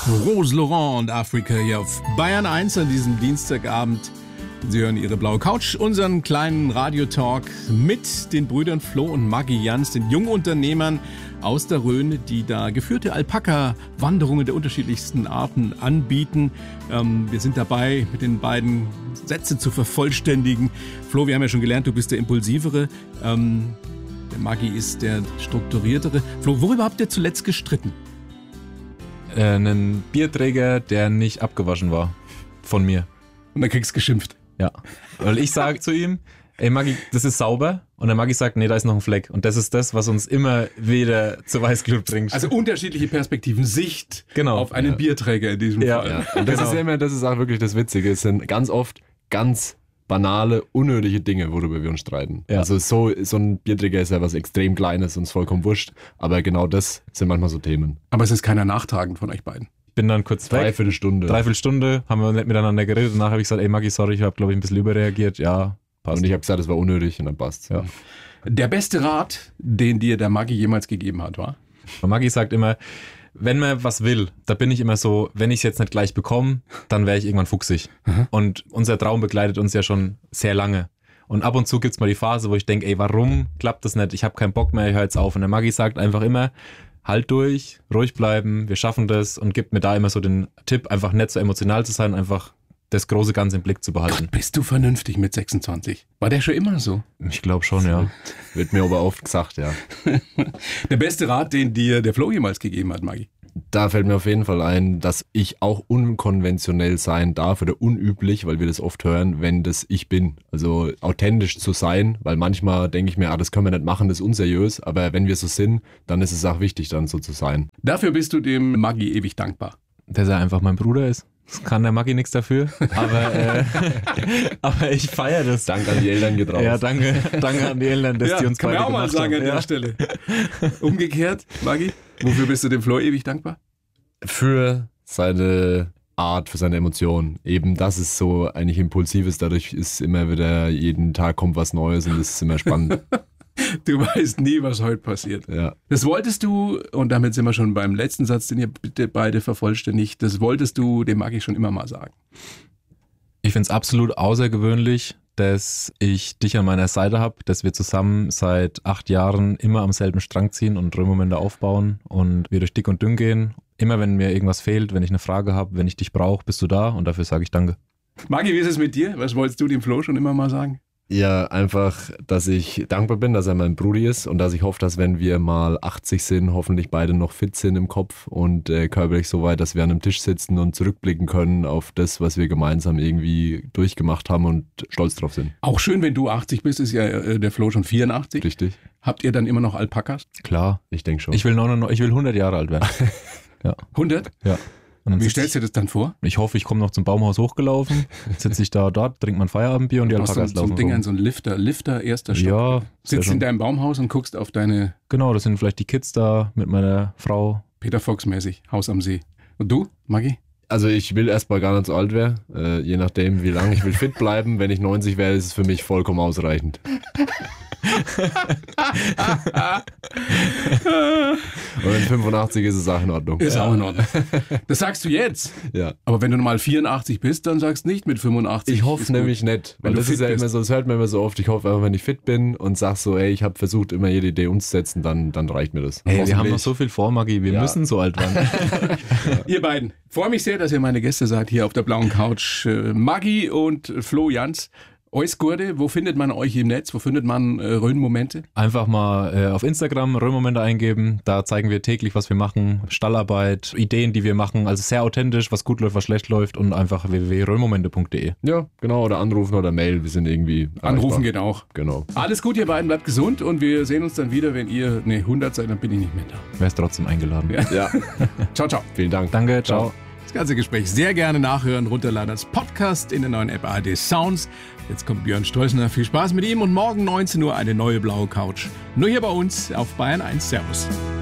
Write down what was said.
Rose Laurent und Afrika hier auf Bayern 1 an diesem Dienstagabend. Sie hören Ihre blaue Couch, unseren kleinen Radiotalk mit den Brüdern Flo und Maggi Jans, den Jungunternehmern aus der Rhön, die da geführte Alpaka-Wanderungen der unterschiedlichsten Arten anbieten. Wir sind dabei, mit den beiden Sätze zu vervollständigen. Flo, wir haben ja schon gelernt, du bist der Impulsivere. Der Maggi ist der strukturiertere. Flo, worüber habt ihr zuletzt gestritten? Einen Bierträger, der nicht abgewaschen war. Von mir. Und dann kriegst du geschimpft. Ja. Weil ich sage zu ihm, ey Maggi, das ist sauber. Und der Maggi sagt, nee, da ist noch ein Fleck. Und das ist das, was uns immer wieder zu Weißglut bringt. Also unterschiedliche Perspektiven, Sicht auf einen Bierträger in diesem Fall. Ja. Und das ist auch wirklich das Witzige. Es sind ganz oft ganz banale, unnötige Dinge, worüber wir uns streiten. Ja. Also so ein Bierträger ist ja was extrem Kleines und ist vollkommen wurscht. Aber genau das sind manchmal so Themen. Aber es ist keiner nachtragend von euch beiden. Ich bin dann kurz weg. Dreiviertelstunde haben wir nicht miteinander geredet. Danach habe ich gesagt, ey Maggi, sorry, ich habe glaube ich ein bisschen überreagiert. Ja, passt. Und ich habe gesagt, das war unnötig und dann passt. Ja. Der beste Rat, den dir der Maggi jemals gegeben hat, war? Und Maggi sagt immer, wenn man was will, da bin ich immer so, wenn ich es jetzt nicht gleich bekomme, dann wäre ich irgendwann fuchsig. Und unser Traum begleitet uns ja schon sehr lange. Und ab und zu gibt es mal die Phase, wo ich denke, ey, warum klappt das nicht? Ich habe keinen Bock mehr, ich höre jetzt auf. Und der Maggi sagt einfach immer, halt durch, ruhig bleiben, wir schaffen das und gibt mir da immer so den Tipp, einfach nicht so emotional zu sein, einfach das große Ganze im Blick zu behalten. Gott, bist du vernünftig mit 26? War der schon immer so? Ich glaube schon, ja. Wird mir aber oft gesagt, ja. Der beste Rat, den dir der Flo jemals gegeben hat, Maggi? Da fällt mir auf jeden Fall ein, dass ich auch unkonventionell sein darf oder unüblich, weil wir das oft hören, wenn das ich bin. Also authentisch zu sein, weil manchmal denke ich mir, das können wir nicht machen, das ist unseriös, aber wenn wir so sind, dann ist es auch wichtig, dann so zu sein. Dafür bist du dem Maggi ewig dankbar. Dass er einfach mein Bruder ist. Das kann der Maggi nichts dafür, aber ich feiere das. Danke an die Eltern geht raus. Ja, danke an die Eltern, dass die uns beide gemacht haben. Kann man auch mal sagen an der Stelle. Umgekehrt, Maggi, wofür bist du dem Flo ewig dankbar? Für seine Art, für seine Emotionen. Eben, dass es so eigentlich impulsiv ist, dadurch ist immer wieder, jeden Tag kommt was Neues und es ist immer spannend. Du weißt nie, was heute passiert. Ja. Das wolltest du, und damit sind wir schon beim letzten Satz, den ihr bitte beide vervollständigt, das wolltest du dem Maggi schon immer mal sagen. Ich finde es absolut außergewöhnlich, dass ich dich an meiner Seite habe, dass wir zusammen seit 8 Jahren immer am selben Strang ziehen und Röhmmomente aufbauen und wir durch dick und dünn gehen. Immer wenn mir irgendwas fehlt, wenn ich eine Frage habe, wenn ich dich brauche, bist du da und dafür sage ich danke. Maggi, wie ist es mit dir? Was wolltest du dem Flo schon immer mal sagen? Ja, einfach, dass ich dankbar bin, dass er mein Brudi ist und dass ich hoffe, dass wenn wir mal 80 sind, hoffentlich beide noch fit sind im Kopf und körperlich so weit, dass wir an einem Tisch sitzen und zurückblicken können auf das, was wir gemeinsam irgendwie durchgemacht haben und stolz drauf sind. Auch schön, wenn du 80 bist, ist ja der Flo schon 84. Richtig. Habt ihr dann immer noch Alpakas? Klar. Ich denke schon. Ich will 100 Jahre alt werden. Ja. 100? Ja. Wie stellst du dir das dann vor? Ich hoffe, ich komme noch zum Baumhaus hochgelaufen, sitze ich dort, trinke mein Feierabendbier und die Alpakas laufen. So ein Ding an so ein Lifter, erster Stock. Ja. Sitzt in deinem Baumhaus und guckst auf deine... Genau, das sind vielleicht die Kids da mit meiner Frau. Peter Fox-mäßig, Haus am See. Und du, Maggi? Also ich will erstmal gar nicht so alt werden, je nachdem wie lange ich will fit bleiben. Wenn ich 90 wäre, ist es für mich vollkommen ausreichend. Und wenn 85 ist es auch in Ordnung. Ist auch in Ordnung. Das sagst du jetzt. Ja. Aber wenn du mal 84 bist, dann sagst du nicht mit 85. Ich hoffe nämlich nicht. Weil das ist ja immer so, das hört man immer so oft. Ich hoffe einfach, wenn ich fit bin und sag so, ey, ich habe versucht, immer jede Idee umzusetzen, dann reicht mir das. Hey, wir haben noch so viel vor, Maggi. Wir müssen so alt werden. Ihr beiden, freue mich sehr, dass ihr meine Gäste seid hier auf der blauen Couch. Maggi und Flo Jans. Eus Gurde, wo findet man euch im Netz? Wo findet man Rhön-Momente? Einfach mal auf Instagram Rhön-Momente eingeben. Da zeigen wir täglich, was wir machen. Stallarbeit, Ideen, die wir machen. Also sehr authentisch, was gut läuft, was schlecht läuft. Und einfach www.rhönmomente.de. Ja, genau. Oder anrufen oder Mail. Wir sind irgendwie Anrufen geht auch. Genau. Alles gut, ihr beiden. Bleibt gesund. Und wir sehen uns dann wieder, wenn ihr 100 seid. Dann bin ich nicht mehr da. Wärst trotzdem eingeladen. Ja. Ciao, ciao. Vielen Dank. Danke, ciao. Das ganze Gespräch sehr gerne nachhören, runterladen als Podcast in der neuen App ARD Sounds. Jetzt kommt Björn Streusner. Viel Spaß mit ihm und morgen 19 Uhr eine neue blaue Couch. Nur hier bei uns auf Bayern 1. Servus.